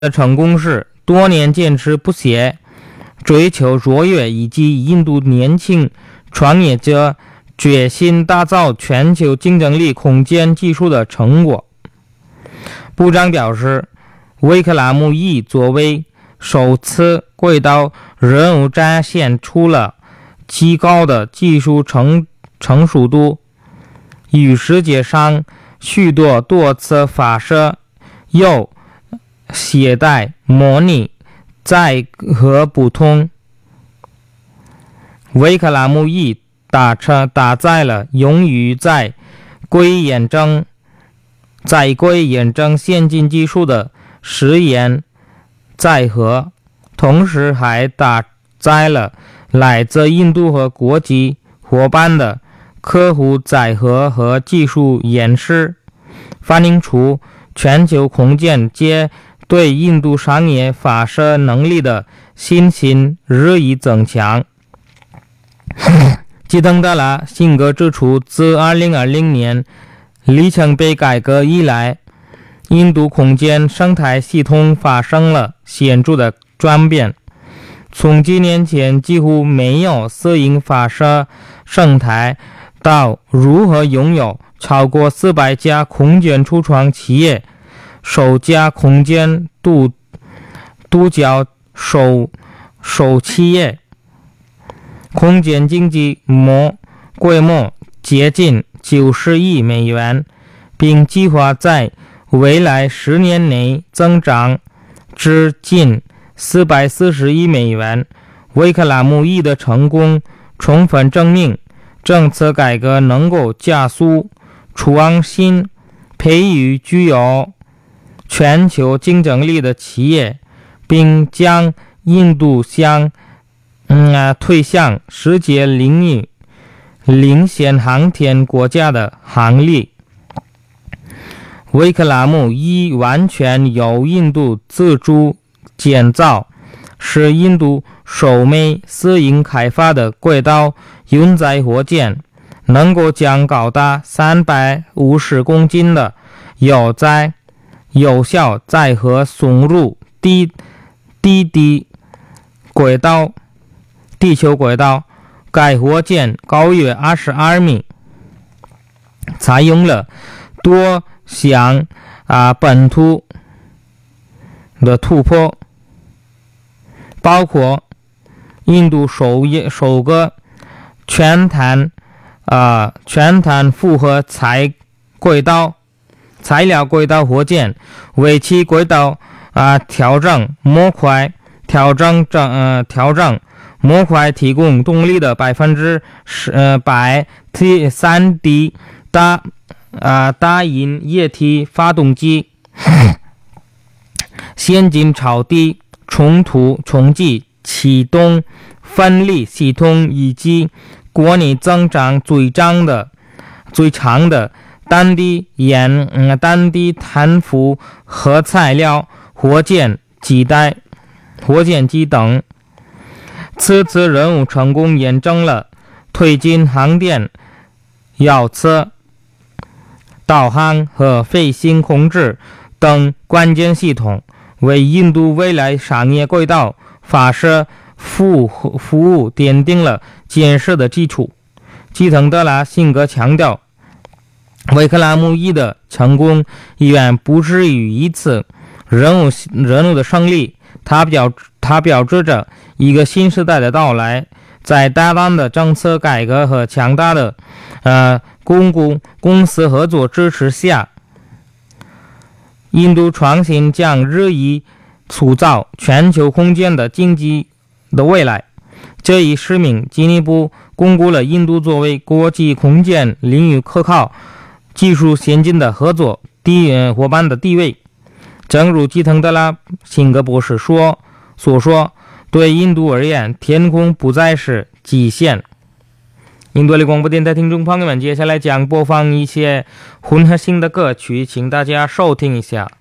的成功是多年坚持不懈，追求卓越，以及印度年轻创业者决心打造全球竞争力空间技术的成果。部长表示，维克拉姆1作为首次轨道任务展现出了极高的技术成熟度，与世界上许多多次发射有携带模拟载荷不同。维克拉姆1搭载了用于在轨验证先进技术的实验载荷，同时还搭载了来自印度和国际伙伴的客户载荷和技术演示，反映出全球空间界对印度商业发射能力的信心日益增强。吉登德拉辛格指出，自2020年里程碑改革以来，印度空间生态系统发生了显著的转变。从几年前几乎没有私营发射生态，到如何拥有超过400家空间初创企业，首家空间独角兽企业，空间经济规模接近90亿美元，并计划在未来10年内增长至近440亿美元。维克拉姆1的成功充分证明，政策改革能够加速创新，培育具有全球竞争力的企业，并将印度推向世界领域领先航天国家的行列。维克拉姆1完全由印度自主建造，是印度首枚私营开发的轨道运载火箭，能够将高达350公斤的有效载荷送入地球轨道。该火箭高约22米，采用了多项本土的突破，包括印度首个全碳复合材料轨道火箭，为其轨道调整模块提供动力的100%3D 大引液体发动机，先进超低冲击启动分离系统，以及国内增长最长的单低碳负荷材料火箭机等。此次任务成功验证了推进航电、遥测、导航和飞行控制等关键系统，为印度未来商业轨道发射服务奠定了坚实的基础。吉登德拉辛格强调，维克拉姆1的成功远不止于一次任务的胜利，它标志着一个新时代的到来。在大胆的政策改革和强大的公司合作支持下，印度创新将日益塑造全球空间的经济的未来。这一使命进一步巩固了印度作为国际空间领域可靠、技术先进的合作伙伴的地位。正如吉登德拉辛格博士所说，对印度而言，天空不再是极限。印度的广播电台听众朋友们，接下来将播放一些混合性的歌曲，请大家收听一下。